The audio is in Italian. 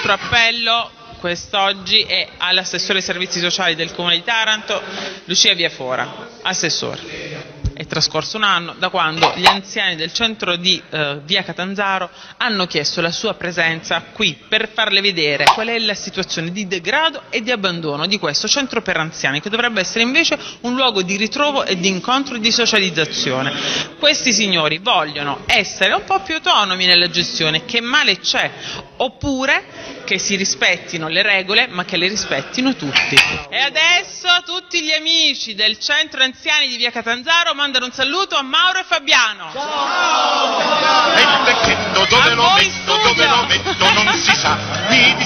altro appello quest'oggi è all'assessore ai servizi sociali del Comune di Taranto, Lucia Viafora. Assessore, è trascorso un anno da quando gli anziani del centro di via Catanzaro hanno chiesto la sua presenza qui per farle vedere qual è la situazione di degrado e di abbandono di questo centro per anziani, che dovrebbe essere invece un luogo di ritrovo e di incontro e di socializzazione. Questi signori vogliono essere un po' più autonomi nella gestione, che male c'è, oppure che si rispettino le regole ma che le rispettino tutti. E adesso tutti gli amici del centro anziani di via Catanzaro mandano un saluto a Mauro e Fabiano. Ciao! E il becchetto dove lo metto non si sa, mi